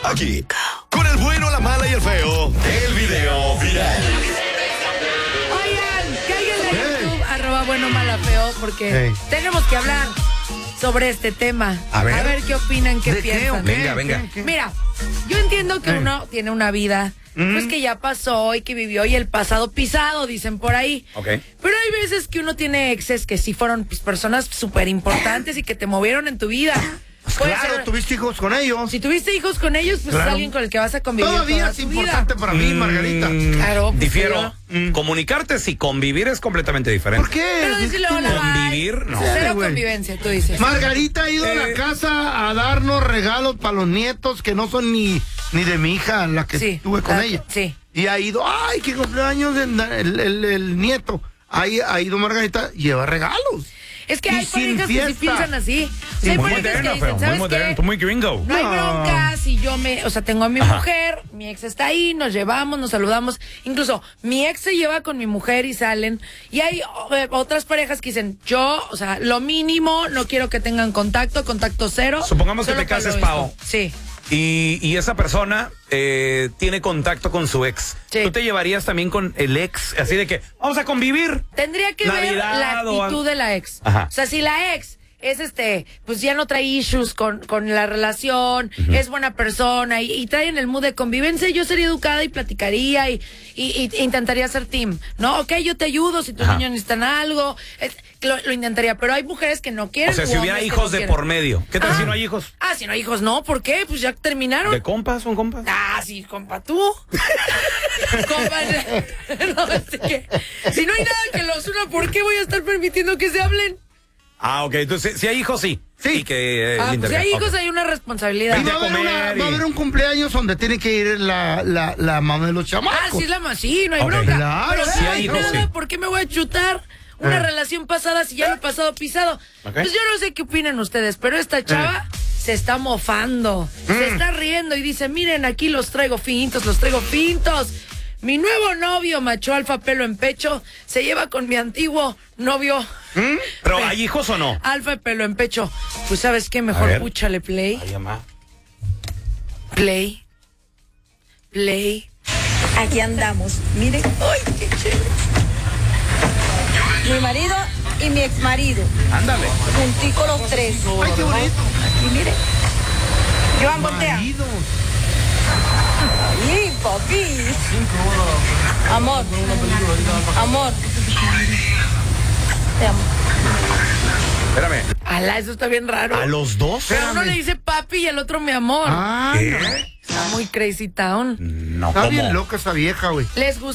Aquí, con el bueno, la mala y el feo, el video viral. Oigan, cáiganle a YouTube, @bueno, mala, feo, porque tenemos que hablar sobre este tema. A ver qué opinan, qué piensan. Venga. Mira, yo entiendo que uno tiene una vida, pues que ya pasó y que vivió y el pasado pisado, dicen por ahí. Okay. Pero hay veces que uno tiene exes que sí fueron pues, personas súper importantes y que te movieron en tu vida. Claro, tuviste hijos con ellos. Si tuviste hijos con ellos, pues es alguien con el que vas a convivir. Todavía toda es tu importante vida. para mí, Margarita. Claro, pues, Difiero. Comunicarte sí, convivir es completamente diferente. ¿Por qué? Pero decirle hola, bye. Convivir, no. Cero güey. convivencia, tú dices. Margarita ha ido a la casa a darnos regalos para los nietos que no son ni de mi hija, la que estuve con ella. Sí. Y ha ido, ay, qué cumpleaños el nieto. Ahí ha ido Margarita, lleva regalos. Es que Y hay sin parejas que sí fiesta. piensan así. Sí, Hay Muy parejas moderno, que dicen, feo. Muy ¿sabes moderno, qué? muy gringo. No hay broncas y tengo a mi Ajá. mujer, mi ex está ahí, nos llevamos, nos saludamos. Incluso mi ex se lleva con mi mujer y salen. Y hay otras parejas que dicen, lo mínimo, no quiero que tengan contacto cero. Supongamos que solo te cases, para lo Pao. esto. Sí. Y esa persona tiene contacto con su ex. Sí. ¿Tú te llevarías también con el ex? Así de que, vamos a convivir. Tendría que ver Navidad la o actitud de la ex. Ajá. O sea, si la ex es pues ya no trae issues con la relación, es buena persona y trae en el mood de convivencia, yo sería educada y platicaría y intentaría hacer team, ¿no? Ok, yo te ayudo si tus niños necesitan algo, lo intentaría, pero hay mujeres que no quieren. O sea, si hubiera hombres que hijos no de quieren. por medio. ¿Qué tal si no hay hijos? Si no hay hijos, no, ¿por qué? Pues ya terminaron. ¿De compas? ¿Son compas? Sí, compa, tú. Compa, no, si no hay nada que los una, ¿por qué voy a estar permitiendo que se hablen? Ok, entonces si hay hijos, sí. Sí. Y que Pues si hay hijos, hay una responsabilidad. Y va a haber un cumpleaños donde tiene que ir la mamá de los chamacos. Sí, es la más, sí, no hay Ok. bronca. Claro, Pero sí si hay hay hijos, nada, sí. ¿por qué me voy a chutar una relación pasada si ya lo he pasado pisado? Ok. Pues yo no sé qué opinan ustedes, pero esta chava se está mofando, se está riendo y dice, miren, aquí los traigo fintos. Mi nuevo novio, macho alfa, pelo en pecho, se lleva con mi antiguo novio. ¿Pero hay hijos o no? Alfa y pelo en pecho. Pues, ¿sabes qué? A Mejor ver. púchale play. Ay, mamá. Play. Aquí andamos. Miren, ¡ay, qué chévere! Mi marido y mi ex marido, Ándale. juntico los tres. Ay, qué bonito. Y miren, Joan, voltea. Maridos. ¡Ay, papi! Amor, te amo. Espérame. Alá, eso está bien raro. ¿A los dos? Pero uno le dice papi y el otro mi amor. Ah, ¿Qué? no. Está muy crazy town. No, Está ¿cómo? bien loca esa vieja, güey. ¿Les